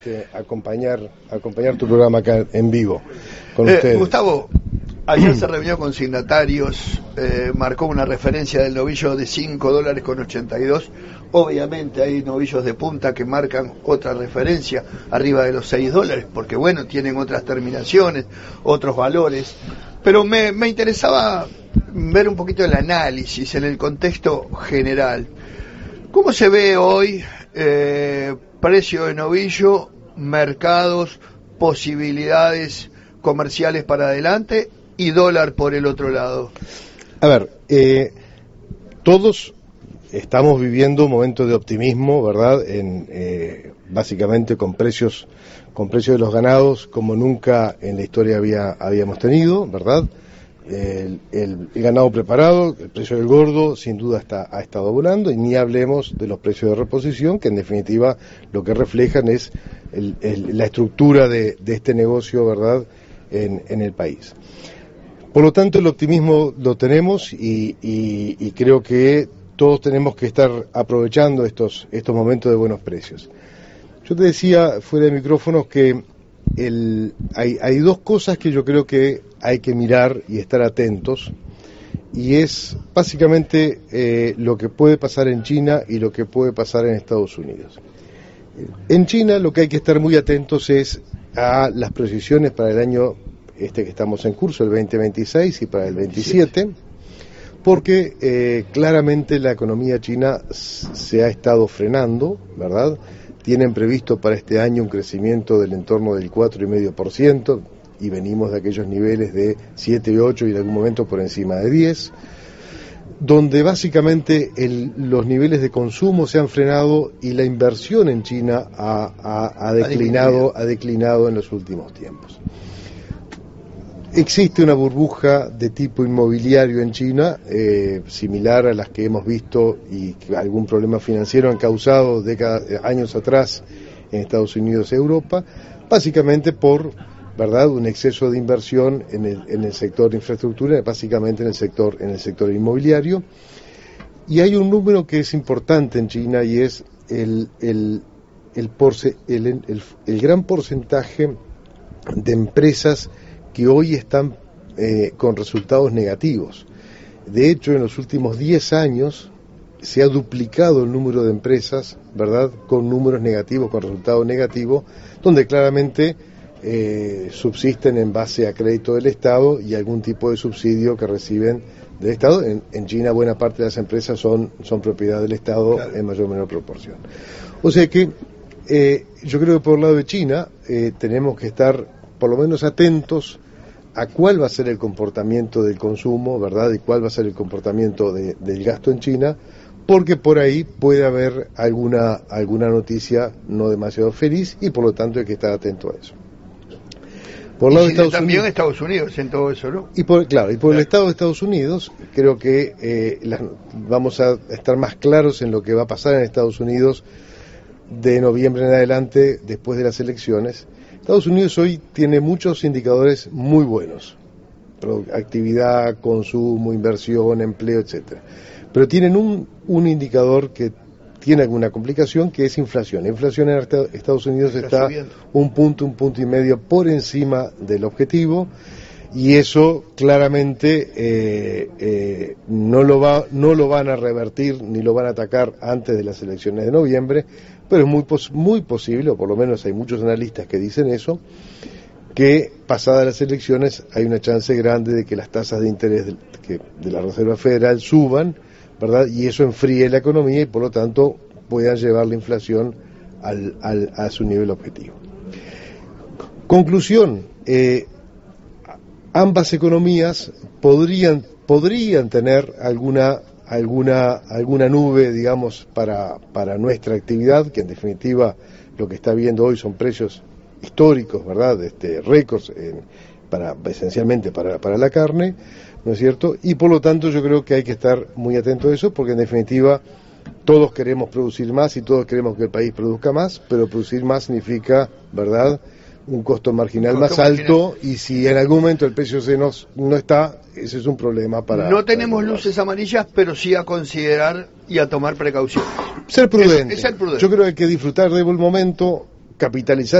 acompañar tu programa acá en vivo con ustedes. Gustavo, ayer se reunió con signatarios, marcó una referencia del novillo de $5.82. Obviamente hay novillos de punta que marcan otra referencia arriba de los $6, porque bueno, tienen otras terminaciones, otros valores, pero me interesaba ver un poquito el análisis en el contexto general. ¿Cómo se ve hoy precio de novillo, mercados, posibilidades comerciales para adelante y dólar por el otro lado? A ver, todos estamos viviendo un momento de optimismo, ¿verdad? Básicamente con precios de los ganados como nunca en la historia habíamos tenido, ¿verdad? El ganado preparado, el precio del gordo sin duda ha estado volando, y ni hablemos de los precios de reposición, que en definitiva lo que reflejan es la estructura de este negocio, ¿verdad?, en el país. Por lo tanto, el optimismo lo tenemos y creo que todos tenemos que estar aprovechando estos momentos de buenos precios. Yo te decía fuera de micrófonos que hay dos cosas que yo creo que hay que mirar y estar atentos, y es básicamente lo que puede pasar en China y lo que puede pasar en Estados Unidos. En China lo que hay que estar muy atentos es a las proyecciones para el año que estamos en curso, el 2026 y para el 27, porque claramente la economía china se ha estado frenando, ¿verdad? Tienen previsto para este año un crecimiento del entorno del 4,5%, y venimos de aquellos niveles de 7, 8 y en algún momento por encima de 10, donde básicamente los niveles de consumo se han frenado y la inversión en China ha declinado en los últimos tiempos. Existe una burbuja de tipo inmobiliario en China, similar a las que hemos visto y que algún problema financiero han causado años atrás en Estados Unidos y Europa, básicamente por, ¿verdad?, un exceso de inversión en el sector de infraestructura, básicamente en el sector inmobiliario. Y hay un número que es importante en China, y es el gran porcentaje de empresas que hoy están con resultados negativos. De hecho, en los últimos 10 años se ha duplicado el número de empresas, ¿verdad?, con números negativos, con resultados negativos, donde claramente subsisten en base a crédito del Estado y algún tipo de subsidio que reciben del Estado. En China buena parte de las empresas son propiedad del Estado, claro, en mayor o menor proporción. O sea que yo creo que por el lado de China tenemos que estar por lo menos atentos a cuál va a ser el comportamiento del consumo, ¿verdad?, y cuál va a ser el comportamiento del gasto en China, porque por ahí puede haber alguna noticia no demasiado feliz, y por lo tanto hay que estar atento a eso. Por el lado de Estados Unidos en todo eso, ¿no? Y por el estado de Estados Unidos, creo que vamos a estar más claros en lo que va a pasar en Estados Unidos de noviembre en adelante, después de las elecciones. Estados Unidos hoy tiene muchos indicadores muy buenos: actividad, consumo, inversión, empleo, etcétera. Pero tienen un indicador que tiene alguna complicación, que es inflación. La inflación en Estados Unidos está un punto y medio por encima del objetivo, y eso claramente no lo van a revertir ni lo van a atacar antes de las elecciones de noviembre, pero es muy posible, o por lo menos hay muchos analistas que dicen eso, que pasadas las elecciones hay una chance grande de que las tasas de interés de la Reserva Federal suban, ¿verdad?, y eso enfríe la economía y por lo tanto puedan llevar la inflación a su nivel objetivo. Conclusión, ambas economías podrían tener alguna nube, digamos, para nuestra actividad, que en definitiva lo que está viendo hoy son precios históricos, ¿verdad?, récords esencialmente para la carne, ¿no es cierto? Y por lo tanto yo creo que hay que estar muy atento a eso, porque en definitiva todos queremos producir más y todos queremos que el país produzca más, pero producir más significa, ¿verdad?, un costo marginal más alto, y si en algún momento el precio no está, ese es un problema para... No tenemos luces amarillas, pero sí a considerar y a tomar precauciones. Ser prudente. Ser prudente. Yo creo que hay que disfrutar del momento, capitalizar